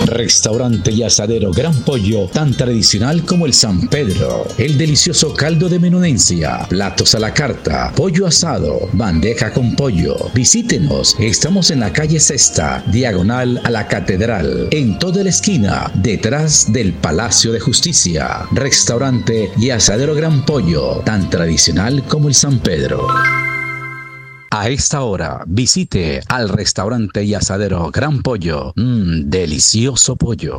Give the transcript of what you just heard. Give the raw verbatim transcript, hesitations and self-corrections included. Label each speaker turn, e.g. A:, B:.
A: Restaurante y asadero Gran Pollo, tan tradicional como el San Pedro. El delicioso caldo de menudencia, platos a la carta, pollo asado, bandeja con pollo. Visítenos, estamos en la calle Sexta, diagonal a la Catedral, en toda la esquina, detrás del Palacio de Justicia. Restaurante y asadero Gran Pollo, tan tradicional como el San Pedro. A esta hora, visite al restaurante y asadero Gran Pollo. Mmm, delicioso pollo.